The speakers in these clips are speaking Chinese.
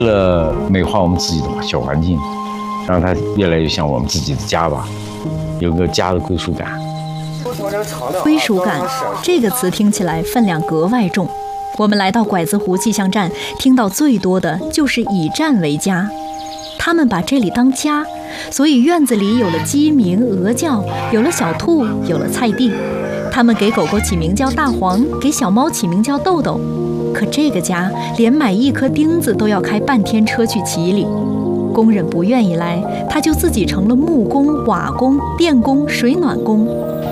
为了美化我们自己的小环境，让它越来越像我们自己的家吧，有个家的归属感。 归属感这个词听起来分量格外重。我们来到拐子湖气象站，听到最多的就是以站为家。他们把这里当家，所以院子里有了鸡鸣鹅叫，有了小兔，有了菜地。他们给狗狗起名叫大黄，给小猫起名叫豆豆。可这个家连买一颗钉子都要开半天车去起理，工人不愿意来，他就自己成了木工、瓦工、电工、水暖工。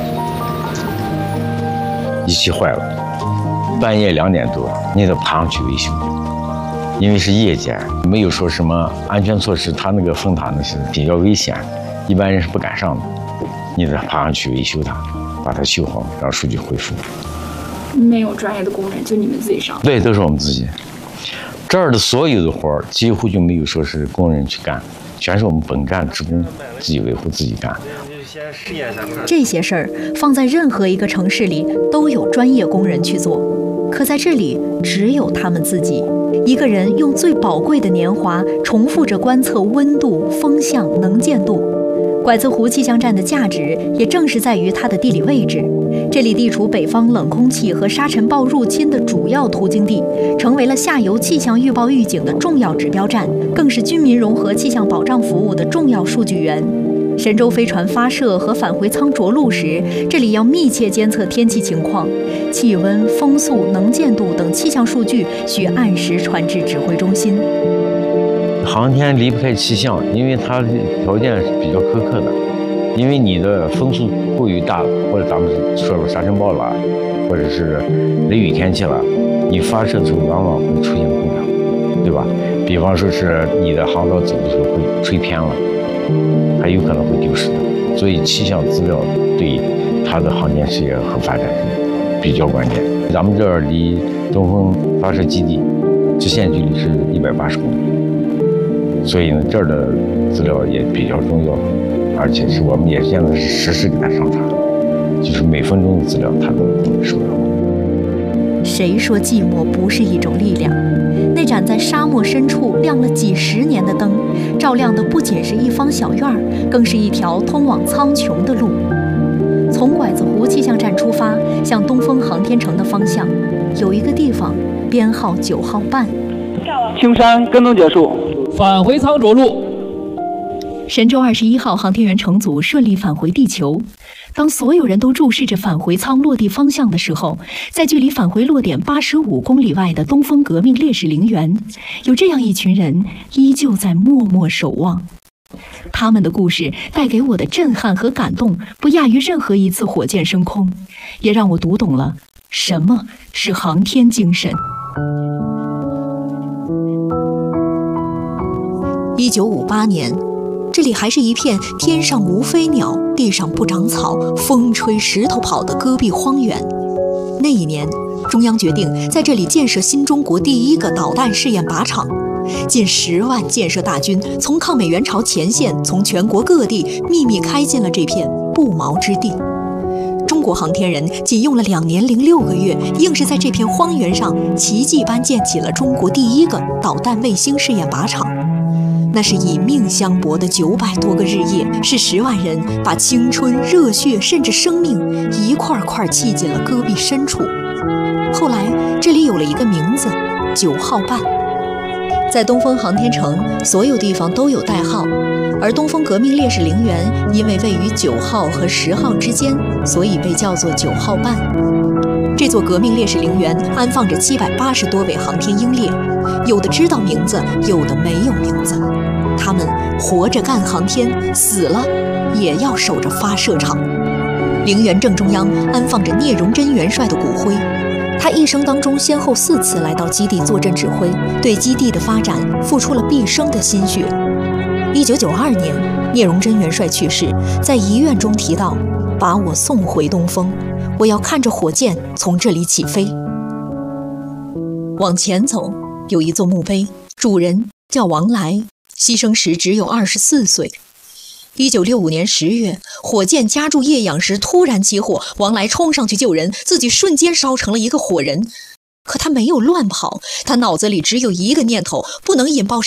仪器坏了，半夜2点多，你得爬上去维修，因为是夜间，没有说什么安全措施，它那个风塔那是比较危险，一般人是不敢上的，你得爬上去维修它，把它修好，让数据恢复。 没有专业的工人，就你们自己上？ 对，都是我们自己。这儿的所有的活儿几乎就没有说是工人去干，全是我们本干职工自己维护自己干。 这些事儿放在任何一个城市里都有专业工人去做，可在这里只有他们自己一个人用最宝贵的年华重复着观测温度、风向、能见度。拐子湖气象站的价值也正是在于它的地理位置，这里地处北方冷空气和沙尘暴入侵的主要途经地，成为了下游气象预报预警的重要指标站，更是军民融合气象保障服务的重要数据源。神舟飞船发射和返回舱着陆时，这里要密切监测天气情况，气温、风速、能见度等气象数据需按时传至指挥中心。 航天离不开气象，因为它的条件是比较苛刻的，因为你的风速过于大了，或者咱们说了沙尘暴了，或者是雷雨天气了，你发射的时候往往会出现故障，对吧？比方说是你的航道走的时候会吹偏了，还有可能会丢失的。所以气象资料对它的航天事业和发展是比较关键。咱们这儿离东风发射基地直线距离是180公里，所以呢，这儿的资料也比较重要，而且是我们也现在是实时给它上传，就是每分钟的资料它都能收到。 谁说寂寞不是一种力量？那盏在沙漠深处亮了几十年的灯，照亮的不仅是一方小院儿，更是一条通往苍穹的路。从拐子湖气象站出发，向东风航天城的方向，有一个地方编号9号半。 青山跟踪结束， 返回舱着陆。 神舟21号航天员乘组顺利返回地球。当所有人都注视着返回舱落地方向的时候，在距离返回落点85公里外的东风革命烈士陵园，有这样一群人依旧在默默守望。他们的故事带给我的震撼和感动，不亚于任何一次火箭升空，也让我读懂了什么是航天精神。1958年，这里还是一片天上无飞鸟、地上不长草、风吹石头跑的戈壁荒原。那一年，中央决定在这里建设新中国第一个导弹试验靶场，近10万建设大军从抗美援朝前线，从全国各地秘密开进了这片不毛之地。中国航天人仅用了2年0.6个月，硬是在这片荒原上奇迹般建起了中国第一个导弹卫星试验靶场。那是以命相搏的900多个日夜，是10万人把青春、热血甚至生命一块块砌进了戈壁深处。后来，这里有了一个名字，9号半。在东风航天城，所有地方都有代号，而东风革命烈士陵园因为位于9号和10号之间，所以被叫做9号半。这座革命烈士陵园安放着780多位航天英烈，有的知道名字，有的没有名字。他们活着干航天，死了也要守着发射场。陵园正中央安放着聂荣臻元帅的骨灰，他一生当中先后4次来到基地坐镇指挥，对基地的发展付出了毕生的心血。1992年，聂荣臻元帅去世，在遗愿中提到：“把我送回东风，我要看着火箭从这里起飞。”往前走，有一座墓碑，主人叫王来，牺牲时只有24岁。1965年10月，火箭夹住液氧时突然起火，王来冲上去救人，自己瞬间烧成了一个火人。可他没有乱跑，他脑子里只有一个念头：不能引爆